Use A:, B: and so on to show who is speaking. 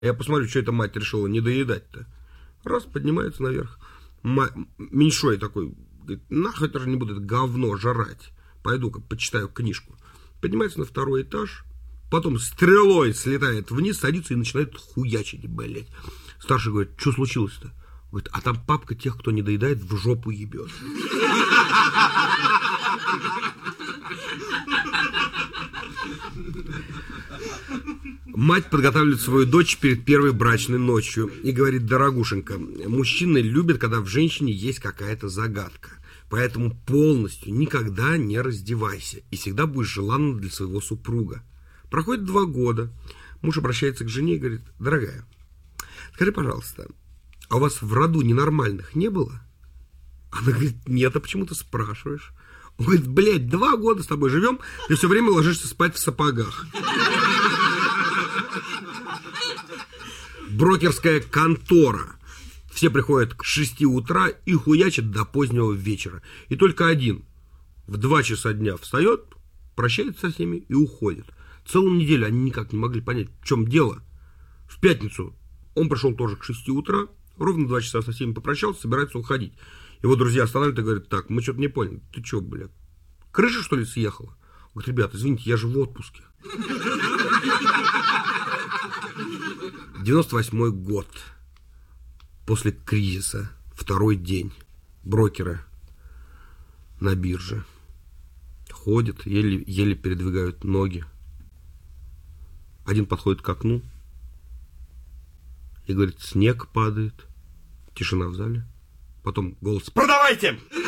A: Я посмотрю, что эта мать решила не доедать-то. Раз, поднимается наверх. Меньшой такой, говорит, нахуй это же не буду это говно жрать. Пойду-ка почитаю книжку. Поднимается на второй этаж, потом стрелой слетает вниз, садится и начинает хуячить, блядь. Старший говорит, что случилось-то? Говорит, а там папка тех, кто не доедает, в жопу ебет. Мать подготавливает свою дочь перед первой брачной ночью и говорит, дорогушенька, мужчины любят, когда в женщине есть какая-то загадка. Поэтому полностью никогда не раздевайся и всегда будешь желанна для своего супруга. Проходит 2 года. Муж обращается к жене и говорит, дорогая, скажи, пожалуйста, а у вас в роду ненормальных не было? Она говорит, нет, а почему ты спрашиваешь? Он говорит, блядь, 2 года с тобой живем, ты все время ложишься спать в сапогах. Брокерская контора. Все приходят к 6 утра и хуячат до позднего вечера. И только один в 2 часа дня встает, прощается со всеми и уходит. Целую неделю они никак не могли понять, в чем дело. В пятницу он пришел тоже к 6 утра, ровно 2 часа со всеми попрощался, собирается уходить. Его друзья останавливают и говорят, так, мы что-то не поняли, ты что, блядь, крыша, что ли, съехала? Он говорит, ребята, извините, я же в отпуске. 98-й год. После кризиса. 2-й день. Брокеры на бирже. Ходят, еле передвигают ноги. Один подходит к окну и говорит, снег падает. Тишина в зале. Потом голос, продавайте!